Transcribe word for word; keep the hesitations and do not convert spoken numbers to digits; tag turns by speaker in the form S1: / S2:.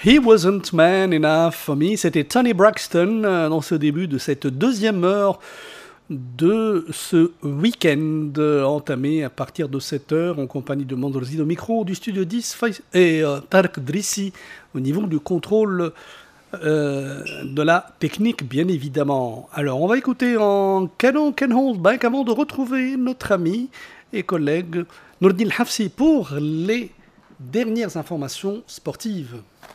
S1: He wasn't man enough for me. C'était Tony Braxton euh, dans ce début de cette deuxième heure de ce week-end euh, entamé à partir de sept heures en compagnie de Mandrozi au micro du studio dix et euh, Tarek Drissi au niveau du contrôle euh, de la technique, bien évidemment. Alors, on va écouter en Canon Can Hold Back avant de retrouver notre ami et collègue Nourdine Hafsi pour les dernières informations sportives.